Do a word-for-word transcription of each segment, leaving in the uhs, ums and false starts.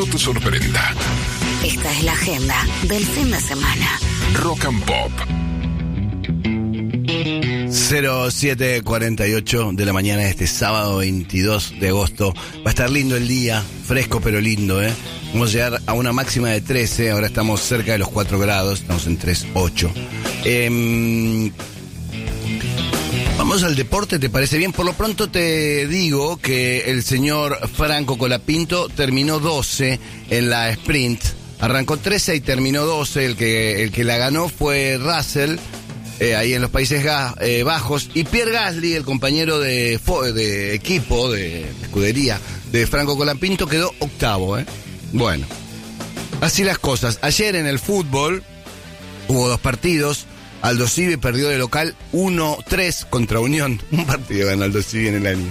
no te sorprenda. Esta es la agenda del fin de semana. Rock and Pop. cero siete cuarenta y ocho de la mañana de este sábado veintidós de agosto. Va a estar lindo el día, fresco pero lindo, ¿eh? Vamos a llegar a una máxima de trece, ahora estamos cerca de los cuatro grados, estamos en tres ocho. Eh, vamos al deporte, ¿te parece bien? Por lo pronto te digo que el señor Franco Colapinto terminó doce en la sprint. Arrancó trece y terminó doce, el que, el que la ganó fue Russell. Eh, ahí en los Países Ga- eh, Bajos, y Pierre Gasly, el compañero de, fo- de equipo, de escudería de Franco Colapinto, quedó octavo, ¿eh? Bueno, así las cosas. Ayer en el fútbol hubo dos partidos. Aldo Civi perdió de local uno tres contra Unión. Un partido ganó Aldo Civi en el año.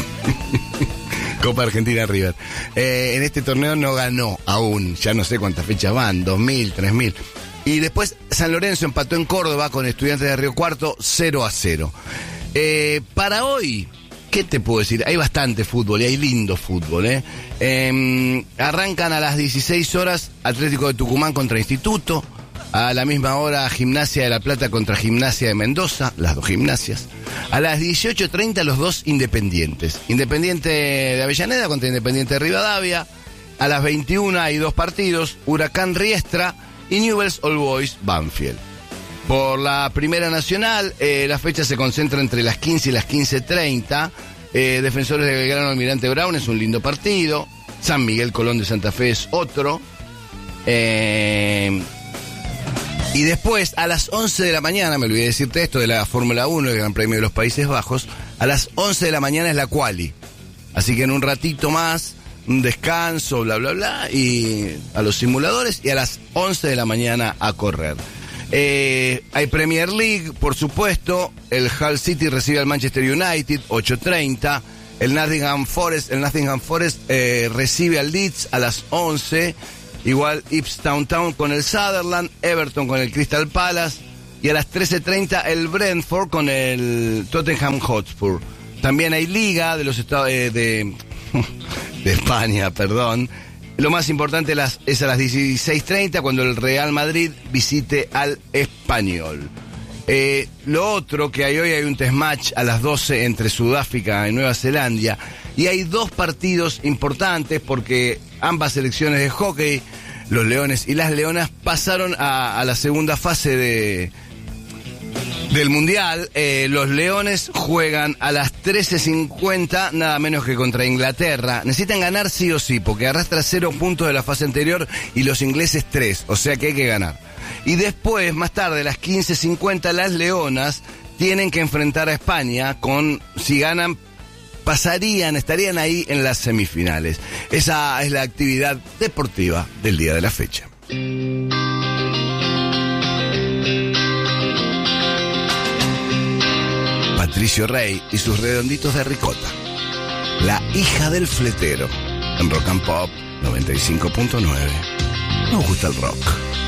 Copa Argentina River. Eh, en este torneo no ganó aún, ya no sé cuántas fechas van, dos mil, tres mil. Y después San Lorenzo empató en Córdoba con Estudiantes de Río Cuarto cero a cero. Eh, para hoy, ¿qué te puedo decir? Hay bastante fútbol y hay lindo fútbol, ¿eh? Eh, arrancan a las dieciséis horas Atlético de Tucumán contra Instituto. A la misma hora Gimnasia de La Plata contra Gimnasia de Mendoza, las dos gimnasias. A las dieciocho treinta los dos Independientes. Independiente de Avellaneda contra Independiente de Rivadavia. A las veintiuna hay dos partidos, Huracán Riestra y Newell's Old Boys Banfield. Por la Primera Nacional, eh, la fecha se concentra entre las quince y las quince treinta. Eh, Defensores de Belgrano Almirante Brown es un lindo partido. San Miguel Colón de Santa Fe es otro. Eh, y después, a las once de la mañana, me olvidé decirte esto, de la Fórmula uno, el Gran Premio de los Países Bajos, a las once de la mañana es la quali. Así que en un ratito más, un descanso, bla, bla, bla, y a los simuladores, y a las once de la mañana a correr. Eh, hay Premier League, por supuesto. El Hull City recibe al Manchester United, ocho treinta. El Nottingham Forest, el Nottingham Forest eh, recibe al Leeds a las once. Igual Ipswich Town con el Sunderland, Everton con el Crystal Palace. Y a las trece treinta el Brentford con el Tottenham Hotspur. También hay Liga de los Estados eh, de... de España, perdón. Lo más importante las, es a las dieciséis treinta cuando el Real Madrid visite al Español. Eh, lo otro que hay hoy, hay un test match a las doce entre Sudáfrica y Nueva Zelanda. Y hay dos partidos importantes porque ambas selecciones de hockey, los Leones y las Leonas, pasaron a, a la segunda fase de... del Mundial. Eh, los Leones juegan a las trece cincuenta, nada menos que contra Inglaterra. Necesitan ganar sí o sí, porque arrastra cero puntos de la fase anterior y los ingleses tres, o sea que hay que ganar. Y después, más tarde, a las quince cincuenta, las Leonas tienen que enfrentar a España con, si ganan, pasarían, estarían ahí en las semifinales. Esa es la actividad deportiva del día de la fecha. Patricio Rey y sus redonditos de ricota. La hija del fletero. En Rock and Pop noventa y cinco punto nueve. Nos gusta el rock.